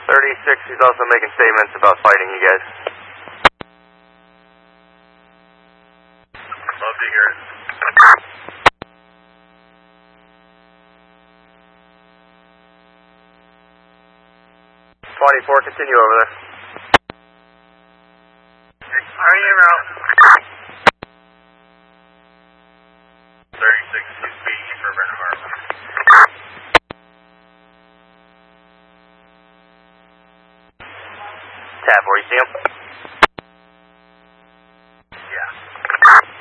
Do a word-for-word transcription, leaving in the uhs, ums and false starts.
thirty-six, he's also making statements about fighting you guys. Love to hear it. twenty-four, continue over there. Are you route? thirty-six, two speed for Brandon Marvin. Tab, where you see him?